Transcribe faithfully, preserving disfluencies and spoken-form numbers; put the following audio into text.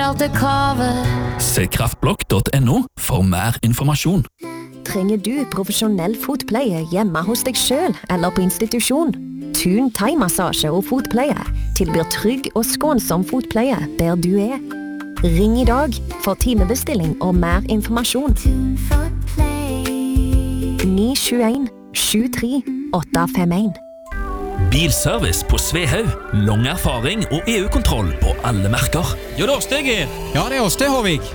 Malte Kave. Se kraftblokk punktum no for mer informasjon. Trenger du profesjonell fotpleie hjemme hos deg selv eller på institusjon? Thun thai-massasje og fotpleie tilbyr trygg og skånsom fotpleie der du er. Ring i dag for timebestilling og mer informasjon. ni sju en sju tre åtte fem en. Bilservice på Svehaug. Lang erfaring og E U-kontroll på alle merker. Jo, det er oss det, Geir. Ja, det er oss det, Håvig.